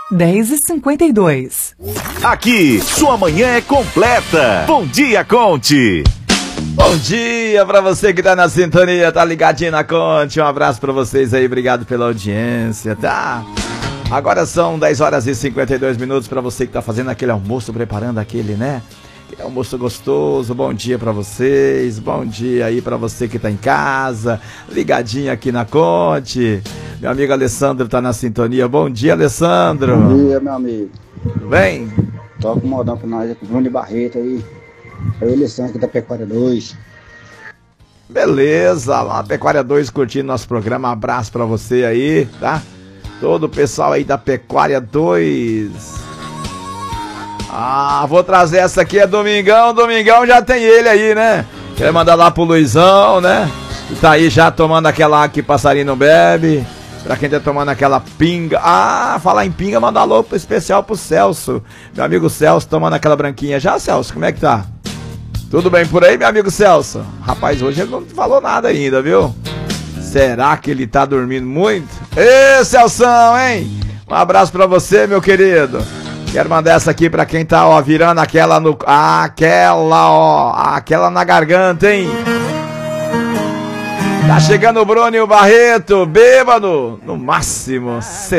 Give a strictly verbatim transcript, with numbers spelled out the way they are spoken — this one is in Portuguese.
dez e cinquenta e dois. Aqui, sua manhã é completa. Bom dia, Conte. Bom dia pra você que tá na sintonia, tá ligadinho na Conte. Um abraço pra vocês aí, obrigado pela audiência, tá? Agora são dez horas e cinquenta e dois minutos pra você que tá fazendo aquele almoço, preparando aquele, né? Aquele almoço gostoso. Bom dia pra vocês, bom dia aí pra você que tá em casa, ligadinho aqui na Conte. Meu amigo Alessandro tá na sintonia. Bom dia, Alessandro. Bom dia, meu amigo. Tudo bem? Toca um modão pra nós, com o Bruno Barreto aí. É o Alessandro aqui da Pecuária dois. Beleza, lá Pecuária dois curtindo nosso programa. Abraço pra você aí, tá? Todo o pessoal aí da Pecuária dois. Ah, vou trazer essa aqui, é Domingão. Domingão já tem ele aí, né? Quer mandar lá pro Luizão, né? Que tá aí já tomando aquela água que passarinho não bebe. Pra quem tá tomando aquela pinga. Ah, falar em pinga, mandar alô especial pro Celso. Meu amigo Celso tomando aquela branquinha. Já, Celso, como é que tá? Tudo bem por aí, meu amigo Celso? Rapaz, hoje ele não falou nada ainda, viu? Será que ele tá dormindo muito? Ê, Celção, hein? Um abraço pra você, meu querido. Quero mandar essa aqui pra quem tá, ó, virando aquela no... Ah, aquela, ó, aquela na garganta, hein? Tá chegando o Bruno e o Barreto, bêbado, no máximo